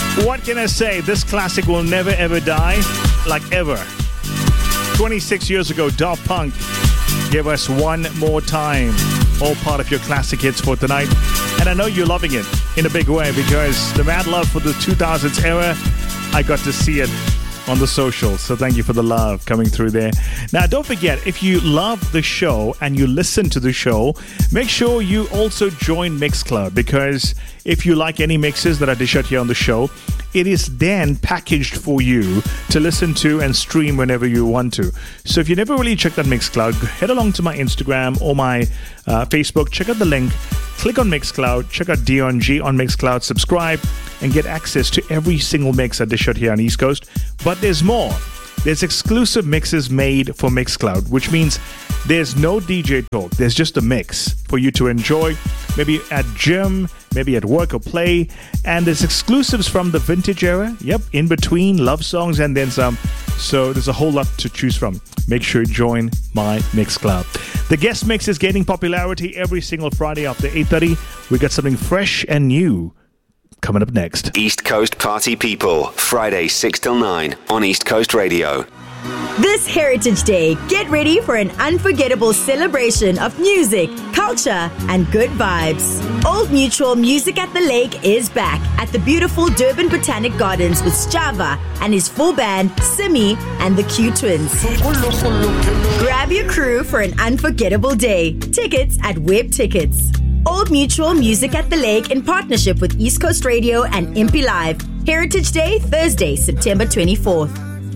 What can I say? This classic will never ever die, like ever. 26 years ago, Daft Punk gave us One More Time, all part of your classic hits for tonight. And I know you're loving it in a big way because the mad love for the 2000s era, I got to see it on the socials. So thank you for the love coming through there. Now, don't forget, if you love the show and you listen to the show, make sure you also join Mixcloud, because if you like any mixes that I dish out here on the show, it is then packaged for you to listen to and stream whenever you want to. So if you never really checked out Mixcloud, head along to my Instagram or my Facebook, check out the link, click on Mixcloud, check out Dion G on Mixcloud, subscribe, and get access to every single mix I dish out here on East Coast. But there's more. There's exclusive mixes made for Mixcloud, which means there's no DJ talk. There's just a mix for you to enjoy, maybe at gym, maybe at work or play. And there's exclusives from the vintage era. Yep, in between, love songs and then some. So there's a whole lot to choose from. Make sure you join my Mixcloud. The guest mix is gaining popularity every single Friday after 8:30. We got something fresh and new coming up next. East Coast Party People, Friday 6 till 9 on East Coast Radio. This Heritage Day, get ready for an unforgettable celebration of music, culture, and good vibes. Old Mutual Music at the Lake is back at the beautiful Durban Botanic Gardens with Sjava and his full band, Simi and the Q Twins. Grab your crew for an unforgettable day. Tickets at Web Tickets. Old Mutual Music at the Lake in partnership with East Coast Radio and Impy Live. Heritage Day, Thursday, September 24th.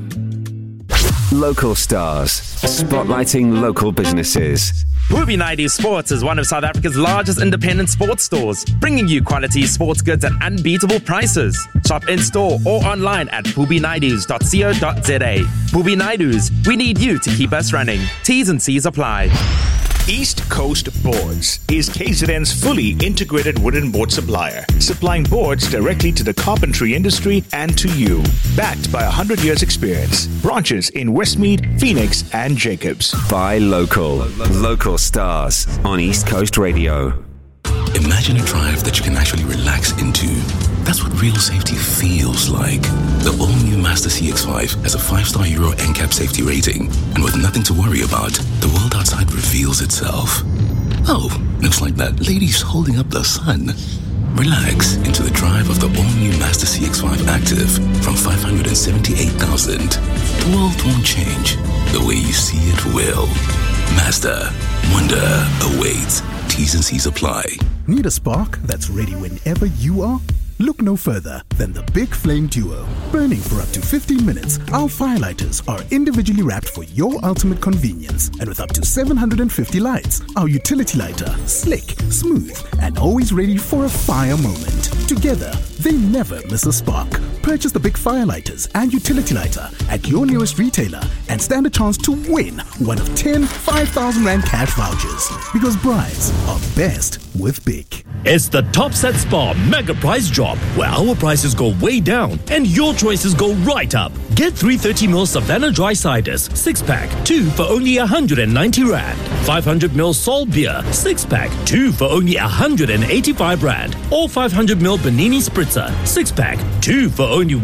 Local stars, spotlighting local businesses. Booby 90 Sports is one of South Africa's largest independent sports stores, bringing you quality sports goods at unbeatable prices. Shop in-store or online at booby90s.co.za. Booby 90s, we need you to keep us running. T's and C's apply. East Coast Boards is KZN's fully integrated wooden board supplier, supplying boards directly to the carpentry industry and to you. Backed by 100 years experience. Branches in Westmead, Phoenix, and Jacobs. Buy local. Local stars on East Coast Radio. Imagine a drive that you can actually relax into. That's what real safety feels like. The all-new Mazda CX-5 has a 5-star Euro NCAP safety rating. And with nothing to worry about, the world outside reveals itself. Oh, looks like that lady's holding up the sun. Relax into the drive of the all-new Mazda CX-5 Active from 578,000. The world won't change. The way you see it will. Mazda. Wonder awaits. T's and C's apply. Need a spark that's ready whenever you are? Look no further than the Big Flame Duo. Burning for up to 15 minutes, our firelighters are individually wrapped for your ultimate convenience. And with up to 750 lights, our utility lighter, slick, smooth, and always ready for a fire moment. Together, they never miss a spark. Purchase the Big Firelighters and utility lighter at your nearest retailer and stand a chance to win one of 10 5,000 Rand cash vouchers. Because brides are best with Big. It's the Topset Spa Mega Price Drop, where our prices go way down and your choices go right up. Get 330ml Savannah Dry Ciders, 6-pack, 2 for only 190 Rand. 500ml Sol Beer, 6-pack, 2 for only 185 Rand. Or 500ml Benini Spritzer, 6-pack, 2 for only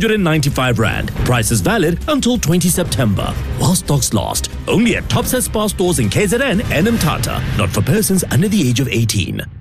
195 Rand. Price is valid until 20 September. While stocks last. Only at Topset Spa stores in KZN and Mthatha. Not for persons under the age of 18.